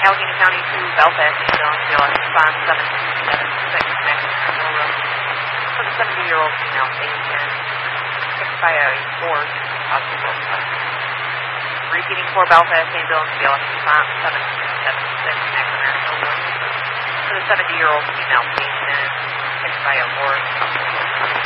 Allegheny County to Belfast, ambulance, BLS response 7276, Maximum Hill Road. For the 70-year-old female patient, picked by a horse, possible. Repeating for Belfast, ambulance, BLS response 7276, Maximum Hill Road. For the 70-year-old female patient, picked by a horse, possible.